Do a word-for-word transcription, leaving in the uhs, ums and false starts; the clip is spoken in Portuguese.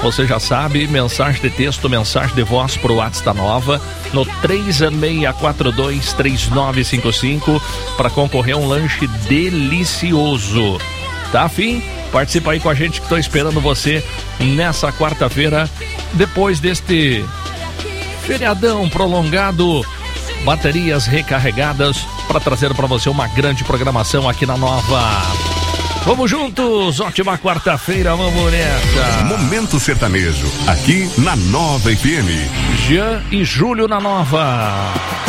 Você já sabe, mensagem de texto, mensagem de voz pro WhatsApp da Nova no três seis quatro dois, três nove cinco cinco para concorrer a um lanche delicioso. Tá afim? Participa aí com a gente que tô esperando você nessa quarta-feira, depois deste feriadão prolongado, baterias recarregadas para trazer para você uma grande programação aqui na Nova. Vamos juntos, ótima quarta-feira, vamos nessa. Momento Sertanejo, aqui na Nova F M. Jean e Júlio na Nova.